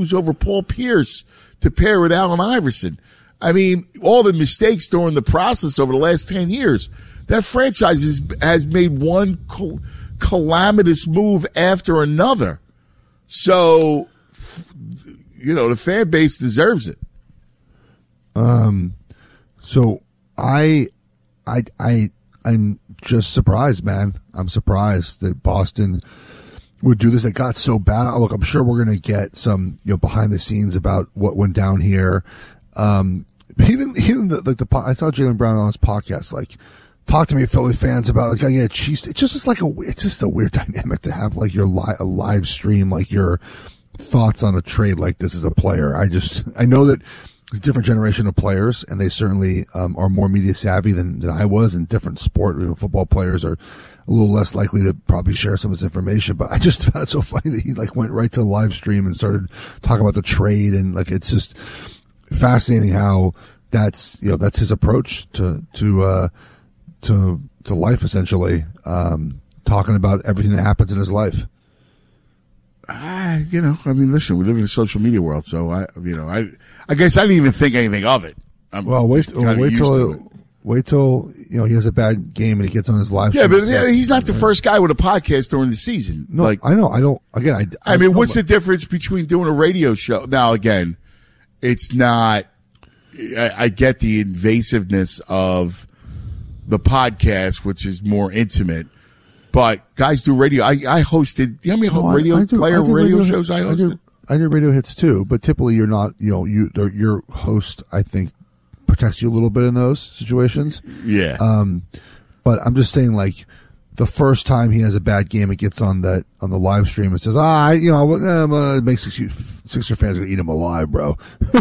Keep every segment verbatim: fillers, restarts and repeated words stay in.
choose over Paul Pierce to pair with Allen Iverson. I mean, all the mistakes during the process over the last ten years, that franchise has, has made one cal- calamitous move after another. So, you know, the fan base deserves it. Um, so I, I, I, I'm just surprised, man. I'm surprised that Boston would do this. It got so bad. Look, I'm sure we're going to get some, you know, behind the scenes about what went down here. Um, even, even the, like the, I saw Jaylen Brown on his podcast, like, talk to me, Philly fans, about like, getting a cheese. It's just, it's like a, it's just a weird dynamic to have like your li- a live stream, like your thoughts on a trade like this as a player. I just, I know that it's a different generation of players, and they certainly um, are more media savvy than, than I was in different sport. You know, football players are a little less likely to probably share some of this information, but I just found it so funny that he like went right to the live stream and started talking about the trade, and like, it's just fascinating how that's, you know, that's his approach to, to, uh, to, to life, essentially, um, talking about everything that happens in his life. Ah, you know, I mean, listen, we live in a social media world, so I, you know, I, I guess I didn't even think anything of it. I'm well, wait, well, wait till, wait till, you know, he has a bad game and he gets on his live. Yeah, but says, he's not the first guy with a podcast during the season. No, like, I know, I don't, again, I, I, I mean, what's the difference between doing a radio show? Now, again, it's not, I, I get the invasiveness of the podcast, which is more intimate. But guys do radio. I, I hosted. You know how many no, radio I, I do, player radio, radio shows I hosted? I did, I did radio hits too, but typically you're not. You know, you your host, I think, protects you a little bit in those situations. Yeah. Um, but I'm just saying, like, the first time he has a bad game, it gets on that on the live stream and says, "Ah, you know, uh, it makes Sixer fans gonna eat him alive, bro."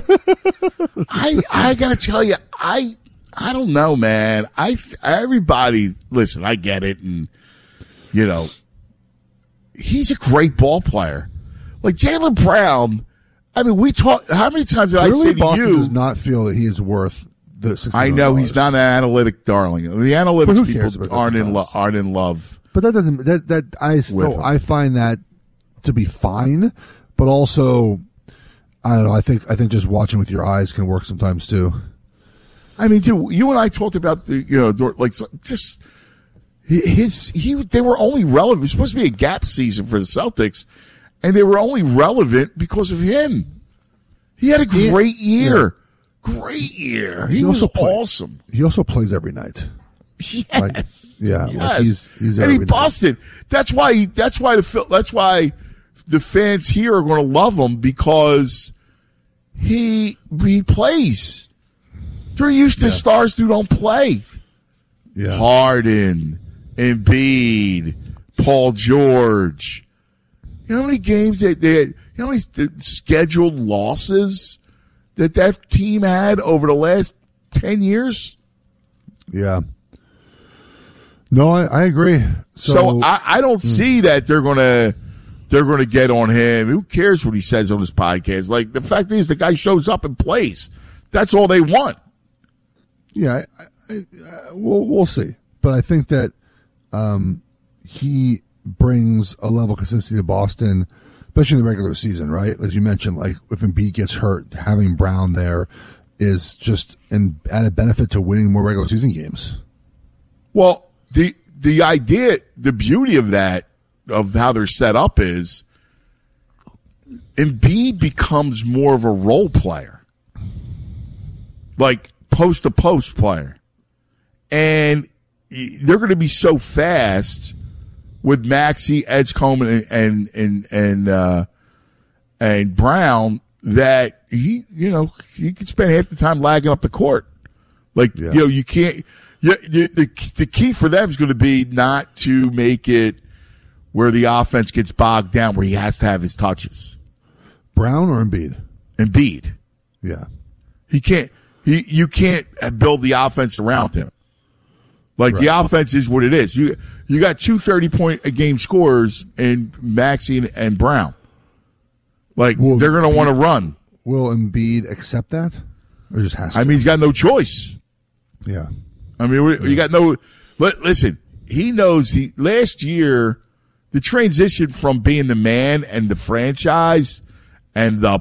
I I gotta tell you, I I don't know, man. I everybody listen. I get it, and. You know, he's a great ball player. Like Jaylen Brown, I mean, we talk. How many times did Clearly I say to Boston you? does not feel that he is worth the sixty I know he's not an analytic darling. The analytics people aren't in love. Aren't in love. But that doesn't. That that I still I find that to be fine. But also, I don't know. I think I think just watching with your eyes can work sometimes too. I mean, dude, you and I talked about the you know like just. His he they were only relevant. It was supposed to be a gap season for the Celtics, and they were only relevant because of him. He had a great year, yeah. great year. He, he was awesome. Play, he also plays every night. Yes, like, yeah, yes. Like he's he's and he night. busted. That's why. He, that's why the that's why the fans here are going to love him because he he plays. They're used to yeah. stars who don't play. Yeah, Harden. Embiid, Paul George. You know how many games they, they you know how many scheduled losses that that team had over the last ten years? Yeah. No, I, I agree. So, so I, I don't mm. see that they're gonna they're gonna get on him. Who cares what he says on his podcast? Like the fact is, the guy shows up and plays. That's all they want. Yeah, I, I, I, we'll we'll see, but I think that. Um, he brings a level of consistency to Boston, especially in the regular season, right? As you mentioned, like if Embiid gets hurt, having Brown there is just an added benefit to winning more regular season games. Well, the the idea, the beauty of that, of how they're set up is Embiid becomes more of a role player, like post to post player, and they're going to be so fast with Maxey, Edgecombe, and and and and, uh, and Brown that he, you know, he could spend half the time lagging up the court. Like yeah. you know, you can't. You, you, the the key for them is going to be not to make it where the offense gets bogged down, where he has to have his touches. Brown or Embiid? Embiid. Yeah, he can't. He you can't build the offense around him. Like, right. The offense is what it is. You you got two thirty-point-a-game scorers in Maxey and, and Brown. Like, will they're going to want to run. Will Embiid accept that? Or just has to? I mean, he's got no choice. Yeah. I mean, you yeah. got no – listen, he knows he – last year, the transition from being the man and the franchise and the